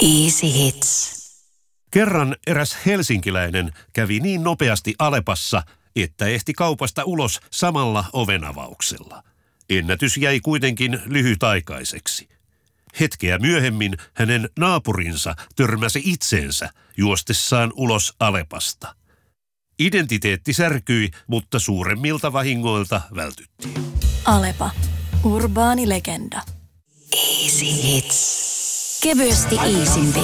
Easy Hits. Kerran eräs helsinkiläinen kävi niin nopeasti Alepassa, että ehti kaupasta ulos samalla ovenavauksella. Ennätys jäi kuitenkin lyhytaikaiseksi. Hetkeä myöhemmin hänen naapurinsa törmäsi itseensä juostessaan ulos Alepasta. Identiteetti särkyi, mutta suuremmilta vahingoilta vältyttiin. Alepa. Urbaani legenda. Easy Hits. Kevyesti iisimpi.